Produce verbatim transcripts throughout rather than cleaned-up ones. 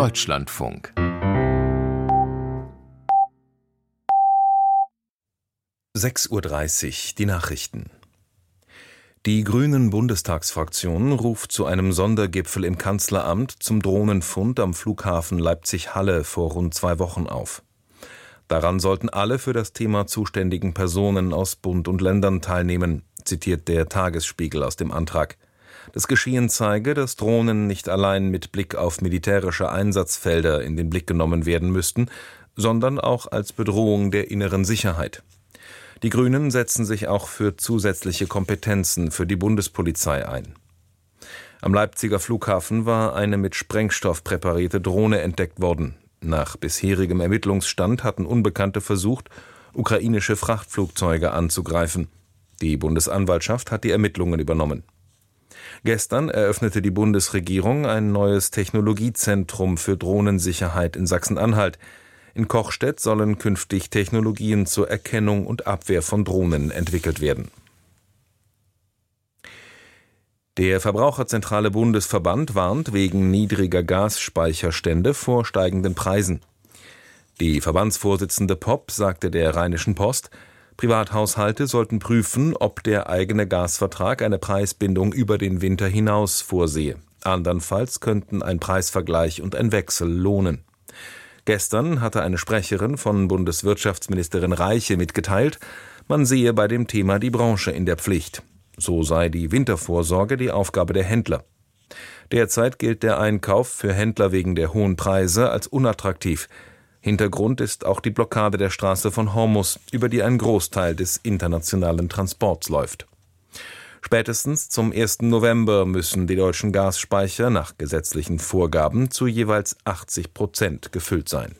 Deutschlandfunk. sechs Uhr dreißig, die Nachrichten. Die Grünen-Bundestagsfraktion ruft zu einem Sondergipfel im Kanzleramt zum Drohnenfund am Flughafen Leipzig-Halle vor rund zwei Wochen auf. Daran sollten alle für das Thema zuständigen Personen aus Bund und Ländern teilnehmen, zitiert der Tagesspiegel aus dem Antrag. Das Geschehen zeige, dass Drohnen nicht allein mit Blick auf militärische Einsatzfelder in den Blick genommen werden müssten, sondern auch als Bedrohung der inneren Sicherheit. Die Grünen setzen sich auch für zusätzliche Kompetenzen für die Bundespolizei ein. Am Leipziger Flughafen war eine mit Sprengstoff präparierte Drohne entdeckt worden. Nach bisherigem Ermittlungsstand hatten Unbekannte versucht, ukrainische Frachtflugzeuge anzugreifen. Die Bundesanwaltschaft hat die Ermittlungen übernommen. Gestern eröffnete die Bundesregierung ein neues Technologiezentrum für Drohnensicherheit in Sachsen-Anhalt. In Kochstedt sollen künftig Technologien zur Erkennung und Abwehr von Drohnen entwickelt werden. Der Verbraucherzentrale Bundesverband warnt wegen niedriger Gasspeicherstände vor steigenden Preisen. Die Verbandsvorsitzende Popp sagte der Rheinischen Post, Privathaushalte sollten prüfen, ob der eigene Gasvertrag eine Preisbindung über den Winter hinaus vorsehe. Andernfalls könnten ein Preisvergleich und ein Wechsel lohnen. Gestern hatte eine Sprecherin von Bundeswirtschaftsministerin Reiche mitgeteilt, man sehe bei dem Thema die Branche in der Pflicht. So sei die Wintervorsorge die Aufgabe der Händler. Derzeit gilt der Einkauf für Händler wegen der hohen Preise als unattraktiv. Hintergrund ist auch die Blockade der Straße von Hormuz, über die ein Großteil des internationalen Transports läuft. Spätestens zum ersten November müssen die deutschen Gasspeicher nach gesetzlichen Vorgaben zu jeweils achtzig Prozent gefüllt sein.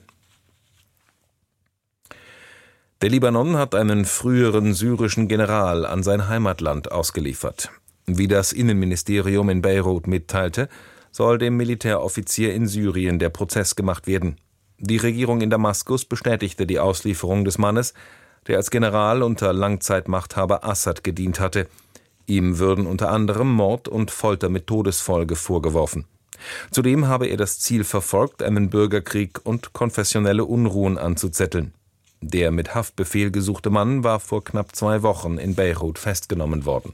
Der Libanon hat einen früheren syrischen General an sein Heimatland ausgeliefert. Wie das Innenministerium in Beirut mitteilte, soll dem Militäroffizier in Syrien der Prozess gemacht werden. Die Regierung in Damaskus bestätigte die Auslieferung des Mannes, der als General unter Langzeitmachthaber Assad gedient hatte. Ihm würden unter anderem Mord und Folter mit Todesfolge vorgeworfen. Zudem habe er das Ziel verfolgt, einen Bürgerkrieg und konfessionelle Unruhen anzuzetteln. Der mit Haftbefehl gesuchte Mann war vor knapp zwei Wochen in Beirut festgenommen worden.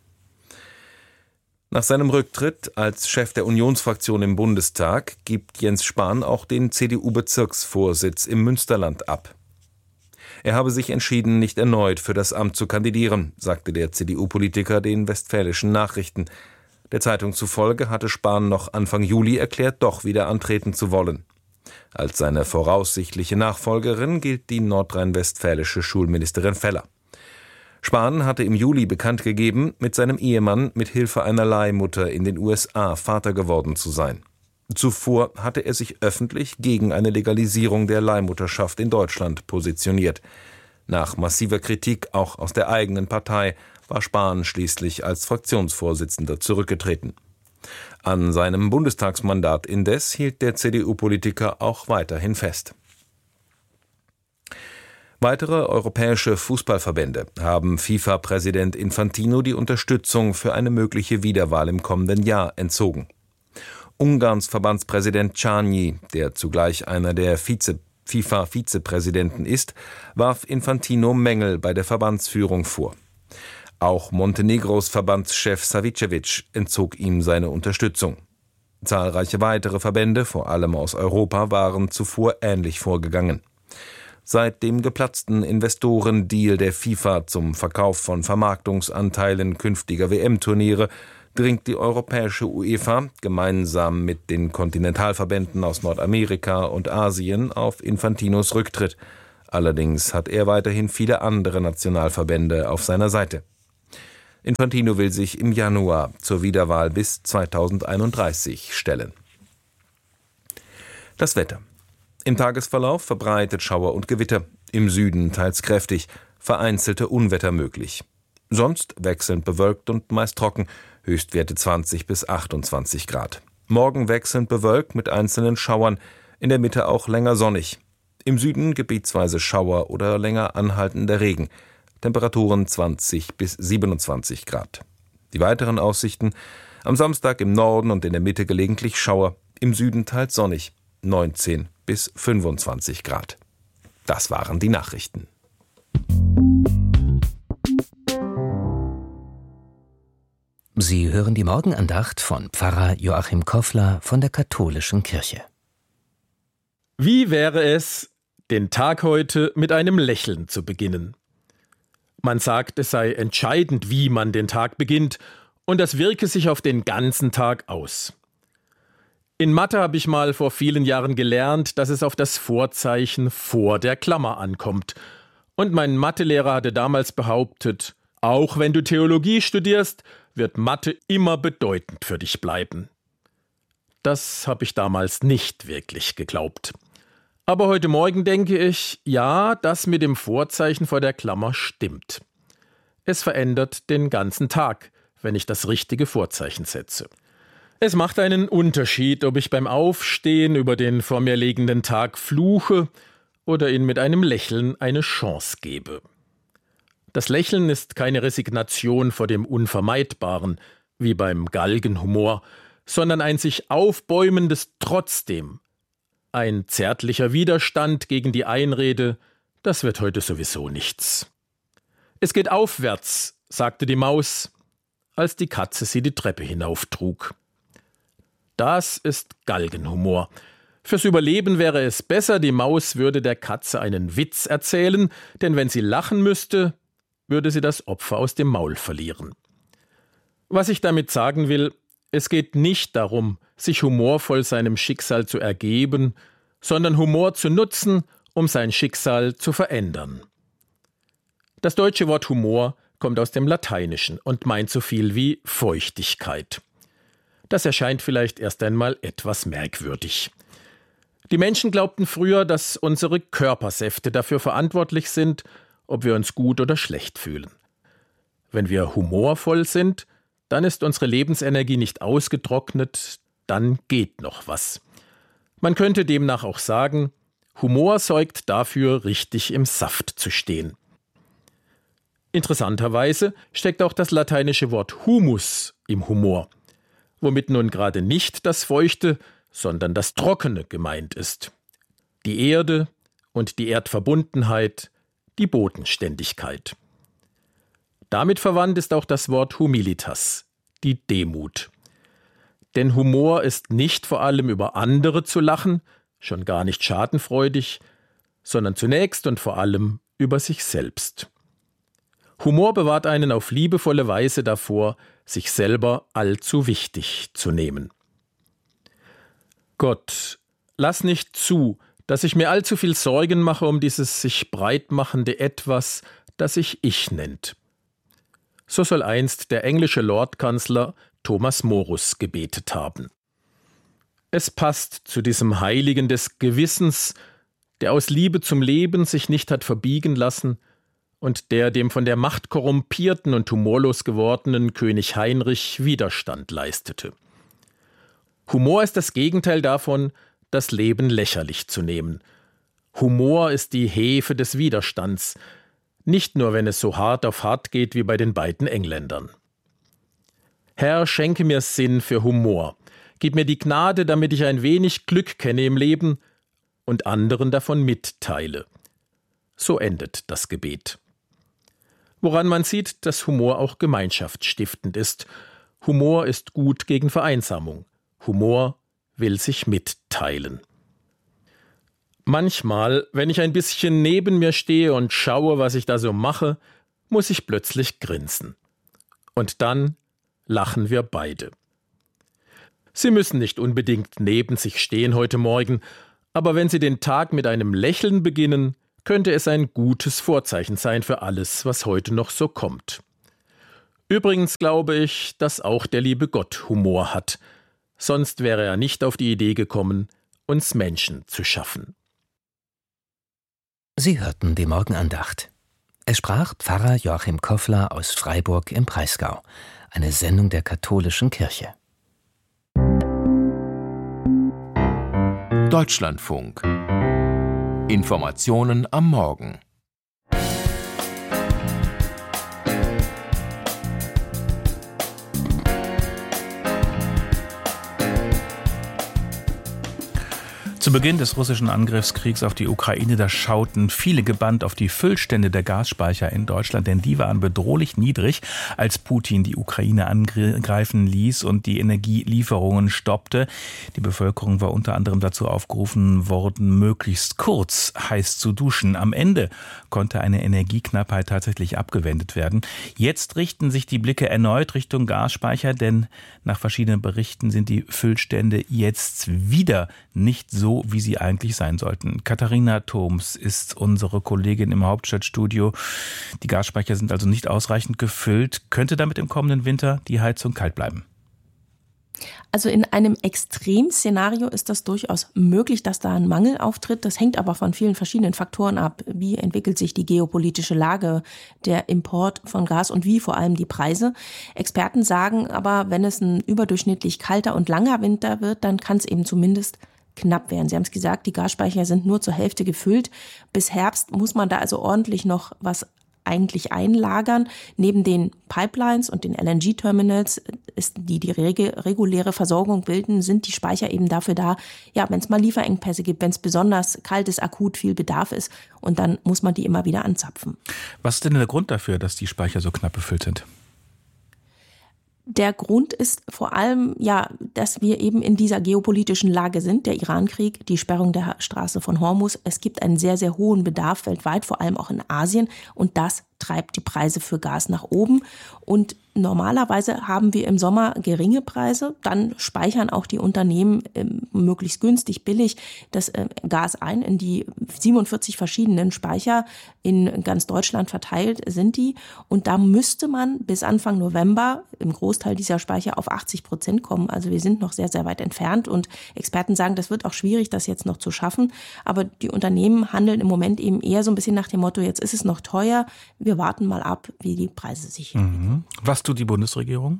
Nach seinem Rücktritt als Chef der Unionsfraktion im Bundestag gibt Jens Spahn auch den C D U-Bezirksvorsitz im Münsterland ab. Er habe sich entschieden, nicht erneut für das Amt zu kandidieren, sagte der C D U-Politiker den Westfälischen Nachrichten. Der Zeitung zufolge hatte Spahn noch Anfang Juli erklärt, doch wieder antreten zu wollen. Als seine voraussichtliche Nachfolgerin gilt die nordrhein-westfälische Schulministerin Feller. Spahn hatte im Juli bekannt gegeben, mit seinem Ehemann mit Hilfe einer Leihmutter in den U S A Vater geworden zu sein. Zuvor hatte er sich öffentlich gegen eine Legalisierung der Leihmutterschaft in Deutschland positioniert. Nach massiver Kritik auch aus der eigenen Partei war Spahn schließlich als Fraktionsvorsitzender zurückgetreten. An seinem Bundestagsmandat indes hielt der C D U-Politiker auch weiterhin fest. Weitere europäische Fußballverbände haben FIFA-Präsident Infantino die Unterstützung für eine mögliche Wiederwahl im kommenden Jahr entzogen. Ungarns Verbandspräsident Czarnyi, der zugleich einer der Vize- FIFA-Vizepräsidenten ist, warf Infantino Mängel bei der Verbandsführung vor. Auch Montenegros Verbandschef Savicevic entzog ihm seine Unterstützung. Zahlreiche weitere Verbände, vor allem aus Europa, waren zuvor ähnlich vorgegangen. Seit dem geplatzten Investorendeal der FIFA zum Verkauf von Vermarktungsanteilen künftiger W M-Turniere dringt die europäische UEFA gemeinsam mit den Kontinentalverbänden aus Nordamerika und Asien auf Infantinos Rücktritt. Allerdings hat er weiterhin viele andere Nationalverbände auf seiner Seite. Infantino will sich im Januar zur Wiederwahl bis zweitausendeinunddreißig stellen. Das Wetter. Im Tagesverlauf verbreitet Schauer und Gewitter, im Süden teils kräftig, vereinzelte Unwetter möglich. Sonst wechselnd bewölkt und meist trocken, Höchstwerte zwanzig bis achtundzwanzig Grad. Morgen wechselnd bewölkt mit einzelnen Schauern, in der Mitte auch länger sonnig. Im Süden gebietsweise Schauer oder länger anhaltender Regen. Temperaturen zwanzig bis siebenundzwanzig Grad. Die weiteren Aussichten: am Samstag im Norden und in der Mitte gelegentlich Schauer, im Süden teils sonnig. neunzehn bis fünfundzwanzig Grad. Das waren die Nachrichten. Sie hören die Morgenandacht von Pfarrer Joachim Koffler von der Katholischen Kirche. Wie wäre es, den Tag heute mit einem Lächeln zu beginnen? Man sagt, es sei entscheidend, wie man den Tag beginnt, und das wirke sich auf den ganzen Tag aus. In Mathe habe ich mal vor vielen Jahren gelernt, dass es auf das Vorzeichen vor der Klammer ankommt. Und mein Mathelehrer hatte damals behauptet, auch wenn du Theologie studierst, wird Mathe immer bedeutend für dich bleiben. Das habe ich damals nicht wirklich geglaubt. Aber heute Morgen denke ich, ja, das mit dem Vorzeichen vor der Klammer stimmt. Es verändert den ganzen Tag, wenn ich das richtige Vorzeichen setze. Es macht einen Unterschied, ob ich beim Aufstehen über den vor mir liegenden Tag fluche oder ihn mit einem Lächeln eine Chance gebe. Das Lächeln ist keine Resignation vor dem Unvermeidbaren, wie beim Galgenhumor, sondern ein sich aufbäumendes Trotzdem. Ein zärtlicher Widerstand gegen die Einrede, das wird heute sowieso nichts. Es geht aufwärts, sagte die Maus, als die Katze sie die Treppe hinauftrug. Das ist Galgenhumor. Fürs Überleben wäre es besser, die Maus würde der Katze einen Witz erzählen, denn wenn sie lachen müsste, würde sie das Opfer aus dem Maul verlieren. Was ich damit sagen will, es geht nicht darum, sich humorvoll seinem Schicksal zu ergeben, sondern Humor zu nutzen, um sein Schicksal zu verändern. Das deutsche Wort Humor kommt aus dem Lateinischen und meint so viel wie Feuchtigkeit. Das erscheint vielleicht erst einmal etwas merkwürdig. Die Menschen glaubten früher, dass unsere Körpersäfte dafür verantwortlich sind, ob wir uns gut oder schlecht fühlen. Wenn wir humorvoll sind, dann ist unsere Lebensenergie nicht ausgetrocknet, dann geht noch was. Man könnte demnach auch sagen, Humor sorgt dafür, richtig im Saft zu stehen. Interessanterweise steckt auch das lateinische Wort Humus im Humor, womit nun gerade nicht das Feuchte, sondern das Trockene gemeint ist. Die Erde und die Erdverbundenheit, die Bodenständigkeit. Damit verwandt ist auch das Wort Humilitas, die Demut. Denn Humor ist nicht vor allem über andere zu lachen, schon gar nicht schadenfreudig, sondern zunächst und vor allem über sich selbst. Humor bewahrt einen auf liebevolle Weise davor, sich selber allzu wichtig zu nehmen. Gott, lass nicht zu, dass ich mir allzu viel Sorgen mache um dieses sich breitmachende Etwas, das sich Ich nennt. So soll einst der englische Lordkanzler Thomas Morus gebetet haben. Es passt zu diesem Heiligen des Gewissens, der aus Liebe zum Leben sich nicht hat verbiegen lassen und der dem von der Macht korrumpierten und humorlos gewordenen König Heinrich Widerstand leistete. Humor ist das Gegenteil davon, das Leben lächerlich zu nehmen. Humor ist die Hefe des Widerstands, nicht nur wenn es so hart auf hart geht wie bei den beiden Engländern. Herr, schenke mir Sinn für Humor, gib mir die Gnade, damit ich ein wenig Glück kenne im Leben und anderen davon mitteile. So endet das Gebet. Woran man sieht, dass Humor auch gemeinschaftsstiftend ist. Humor ist gut gegen Vereinsamung. Humor will sich mitteilen. Manchmal, wenn ich ein bisschen neben mir stehe und schaue, was ich da so mache, muss ich plötzlich grinsen. Und dann lachen wir beide. Sie müssen nicht unbedingt neben sich stehen heute Morgen, aber wenn Sie den Tag mit einem Lächeln beginnen, könnte es ein gutes Vorzeichen sein für alles, was heute noch so kommt. Übrigens glaube ich, dass auch der liebe Gott Humor hat, sonst wäre er nicht auf die Idee gekommen, uns Menschen zu schaffen. Sie hörten die Morgenandacht. Es sprach Pfarrer Joachim Koffler aus Freiburg im Breisgau, eine Sendung der Katholischen Kirche. Deutschlandfunk. Informationen am Morgen. Zu Beginn des russischen Angriffskriegs auf die Ukraine, da schauten viele gebannt auf die Füllstände der Gasspeicher in Deutschland, denn die waren bedrohlich niedrig, als Putin die Ukraine angreifen ließ und die Energielieferungen stoppte. Die Bevölkerung war unter anderem dazu aufgerufen worden, möglichst kurz heiß zu duschen. Am Ende konnte eine Energieknappheit tatsächlich abgewendet werden. Jetzt richten sich die Blicke erneut Richtung Gasspeicher, denn nach verschiedenen Berichten sind die Füllstände jetzt wieder nicht so, wie sie eigentlich sein sollten. Katharina Thoms ist unsere Kollegin im Hauptstadtstudio. Die Gasspeicher sind also nicht ausreichend gefüllt. Könnte damit im kommenden Winter die Heizung kalt bleiben? Also in einem Extremszenario ist das durchaus möglich, dass da ein Mangel auftritt. Das hängt aber von vielen verschiedenen Faktoren ab. Wie entwickelt sich die geopolitische Lage, der Import von Gas und wie vor allem die Preise? Experten sagen aber, wenn es ein überdurchschnittlich kalter und langer Winter wird, dann kann es eben zumindest knapp werden. Sie haben es gesagt, die Gasspeicher sind nur zur Hälfte gefüllt. Bis Herbst muss man da also ordentlich noch was eigentlich einlagern. Neben den Pipelines und den L N G-Terminals, die die reg- reguläre Versorgung bilden, sind die Speicher eben dafür da, ja, wenn es mal Lieferengpässe gibt, wenn es besonders kalt ist, akut viel Bedarf ist, und dann muss man die immer wieder anzapfen. Was ist denn der Grund dafür, dass die Speicher so knapp befüllt sind? Der Grund ist vor allem, ja, dass wir eben in dieser geopolitischen Lage sind, der Irankrieg, die Sperrung der Straße von Hormuz. Es gibt einen sehr, sehr hohen Bedarf weltweit, vor allem auch in Asien, und das treibt die Preise für Gas nach oben. Und normalerweise haben wir im Sommer geringe Preise, dann speichern auch die Unternehmen äh, möglichst günstig, billig das äh, Gas ein. In die siebenundvierzig verschiedenen Speicher in ganz Deutschland verteilt sind die. Und da müsste man bis Anfang November im Großteil dieser Speicher auf achtzig Prozent kommen. Also wir sind noch sehr, sehr weit entfernt, und Experten sagen, das wird auch schwierig, das jetzt noch zu schaffen. Aber die Unternehmen handeln im Moment eben eher so ein bisschen nach dem Motto, jetzt ist es noch teuer, wir warten mal ab, wie die Preise sich entwickeln. Mhm. Was tut die Bundesregierung?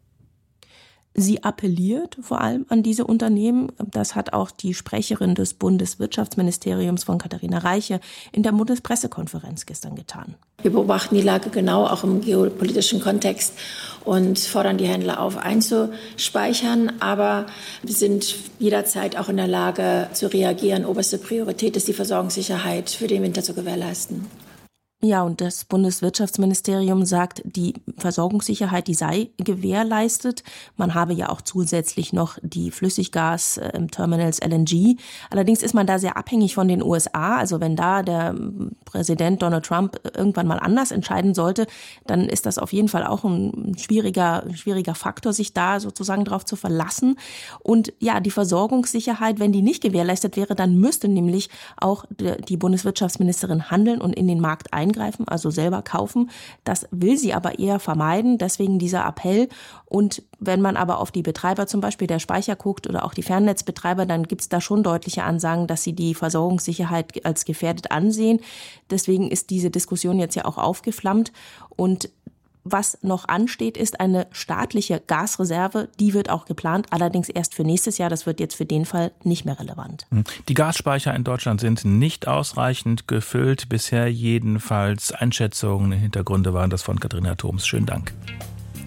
Sie appelliert vor allem an diese Unternehmen. Das hat auch die Sprecherin des Bundeswirtschaftsministeriums von Katharina Reiche in der Bundespressekonferenz gestern getan. Wir beobachten die Lage genau, auch im geopolitischen Kontext, und fordern die Händler auf, einzuspeichern. Aber wir sind jederzeit auch in der Lage zu reagieren. Oberste Priorität ist, die Versorgungssicherheit für den Winter zu gewährleisten. Ja, und das Bundeswirtschaftsministerium sagt, die Versorgungssicherheit, die sei gewährleistet. Man habe ja auch zusätzlich noch die Flüssiggas-Terminals L N G. Allerdings ist man da sehr abhängig von den U S A. Also wenn da der Präsident Donald Trump irgendwann mal anders entscheiden sollte, dann ist das auf jeden Fall auch ein schwieriger, schwieriger Faktor, sich da sozusagen drauf zu verlassen. Und ja, die Versorgungssicherheit, wenn die nicht gewährleistet wäre, dann müsste nämlich auch die Bundeswirtschaftsministerin handeln und in den Markt eingreifen. Eingreifen, also selber kaufen. Das will sie aber eher vermeiden, deswegen dieser Appell. Und wenn man aber auf die Betreiber zum Beispiel der Speicher guckt oder auch die Fernnetzbetreiber, dann gibt es da schon deutliche Ansagen, dass sie die Versorgungssicherheit als gefährdet ansehen. Deswegen ist diese Diskussion jetzt ja auch aufgeflammt. Und was noch ansteht, ist eine staatliche Gasreserve. Die wird auch geplant, allerdings erst für nächstes Jahr. Das wird jetzt für den Fall nicht mehr relevant. Die Gasspeicher in Deutschland sind nicht ausreichend gefüllt. Bisher jedenfalls. Einschätzungen, Hintergründe waren das von Katharina Thoms. Schönen Dank.